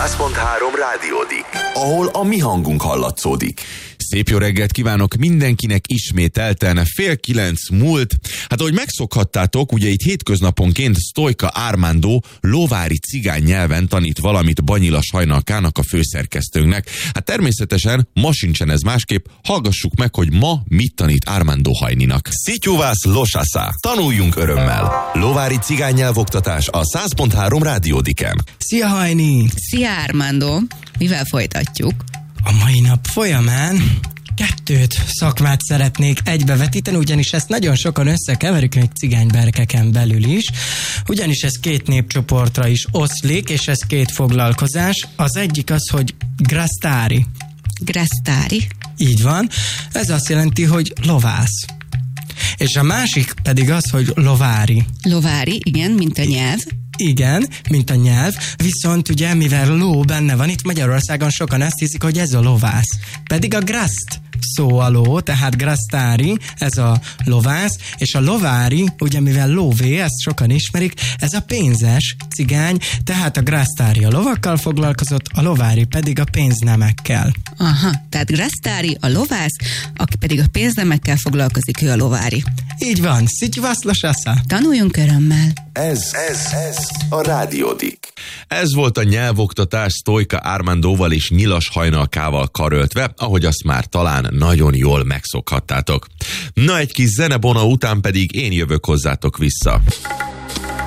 rádiódik, ahol a mi hangunk hallatszódik. Szép jó reggelt kívánok mindenkinek ismételten, 8:30 múlt. Hát ahogy megszokhattátok, ugye itt hétköznaponként Sztojka Ármándó lovári cigány nyelven tanít valamit Banyilas Hajnalkának, a főszerkesztőnknek. Hát természetesen ma sincsen ez másképp, hallgassuk meg, hogy ma mit tanít Ármándó Hajninak. Szityuvász losasá. Tanuljunk örömmel. Lovári cigány nyelvoktatás a 100.3 rádiódiken. Szia Hajni! Szia Ármándó! Mivel folytatjuk? A mai nap folyamán 2 szakmát szeretnék egybevetíteni, ugyanis ezt nagyon sokan összekeverik, még cigányberkeken belül is, ugyanis ez 2 népcsoportra is oszlik, és ez 2 foglalkozás. Az egyik az, hogy grasztári. Grasztári? Így van. Ez azt jelenti, hogy lovász. És a másik pedig az, hogy lovári. Lovári, igen, mint a nyelv. Igen, mint a nyelv, viszont ugye mivel ló benne van, itt Magyarországon sokan ezt hiszik, hogy ez a lovász. Pedig a graszt szó a ló, tehát grasztári, ez a lovász, és a lovári, ugye mivel lóvé, ezt sokan ismerik, ez a pénzes cigány, tehát a grasztári a lovakkal foglalkozott, a lovári pedig a pénznemekkel. Aha, tehát grasztári a lovász, aki pedig a pénznemekkel foglalkozik, ő a lovári. Így van, szityuvász losasza. Tanuljunk örömmel. Ez a rádiódik. Ez volt a nyelvoktatás Sztojka Ármándóval és Nyilas Hajnalkával karöltve, ahogy azt már talán nagyon jól megszokhattátok. Na, egy kis zenebona után pedig én jövök hozzátok vissza.